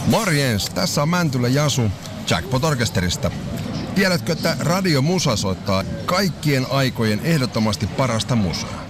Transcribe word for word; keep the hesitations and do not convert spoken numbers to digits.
Morjens, tässä on Mäntylä Jasu Jackpot-orkesterista. Tiedätkö, että Radio Musa soittaa kaikkien aikojen ehdottomasti parasta musaa?